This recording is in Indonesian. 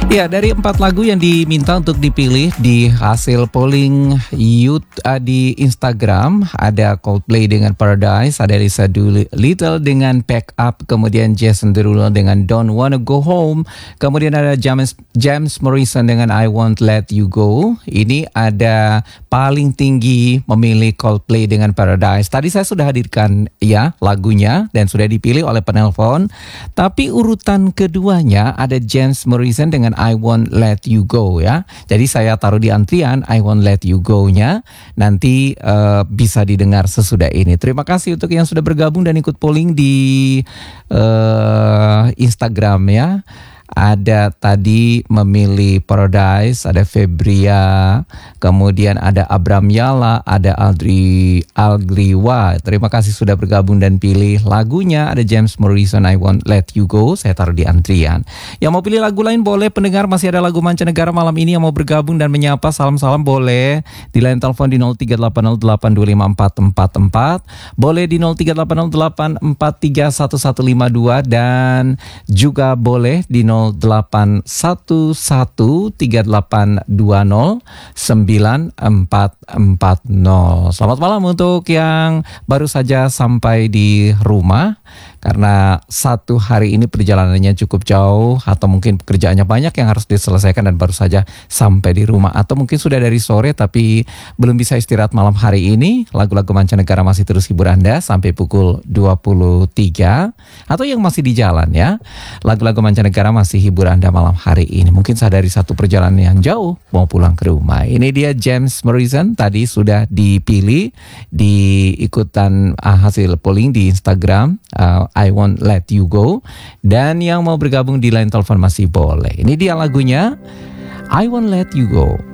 Ya, dari 4 lagu yang diminta untuk dipilih di hasil polling youth di Instagram, ada Coldplay dengan Paradise, ada Lisa Doolittle dengan Pack Up, kemudian Jason Derulo dengan Don't Wanna Go Home, kemudian ada James Morrison dengan I Won't Let You Go. Ini ada paling tinggi memilih Coldplay dengan Paradise. Tadi saya sudah hadirkan ya lagunya dan sudah dipilih oleh penelpon. Tapi urutan keduanya ada James Morrison dengan I Won't Let You Go ya. Jadi saya taruh di antrian I Won't Let You Go-nya. Nanti bisa didengar sesudah ini. Terima kasih untuk yang sudah bergabung dan ikut polling di Instagram ya. Ada tadi memilih Paradise, ada Febria, kemudian ada Abram Yala, ada Algliwa. Terima kasih sudah bergabung dan pilih lagunya. Ada James Morrison, I Won't Let You Go. Saya taruh di antrian. Yang mau pilih lagu lain boleh. Pendengar masih ada lagu mancanegara malam ini yang mau bergabung dan menyapa salam-salam boleh. Di line telepon di 0380825444. Boleh di 038084311152 dan juga boleh di 081138209440. Selamat malam untuk yang baru saja sampai di rumah. Karena satu hari ini perjalanannya cukup jauh atau mungkin pekerjaannya banyak yang harus diselesaikan dan baru saja sampai di rumah. Atau mungkin sudah dari sore tapi belum bisa istirahat malam hari ini. Lagu-lagu mancanegara masih terus hibur Anda sampai pukul 23. Atau yang masih di jalan ya. Lagu-lagu mancanegara masih hibur Anda malam hari ini. Mungkin dari satu perjalanan yang jauh mau pulang ke rumah. Ini dia James Morrison, tadi sudah dipilih di ikutan hasil polling di Instagram, I Won't Let You Go. Dan yang mau bergabung di line telepon masih boleh. Ini dia lagunya I Won't Let You Go.